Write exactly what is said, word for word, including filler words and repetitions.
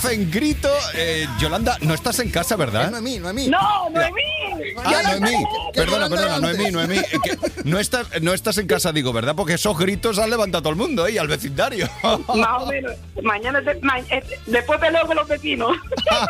hacen grito. Eh, Yolanda, no estás en casa, ¿verdad? No es mí, no es mí. No, Noemí. Ah, Noemí. que Perdona, Yolanda perdona, antes. Noemí, Noemí. eh, que no, estás, no estás en casa, digo, ¿verdad? Porque esos gritos han levantado a todo el mundo, ¿eh? Y al vecindario. Más o menos. Mañana, de- ma- eh, después peleo con los vecinos.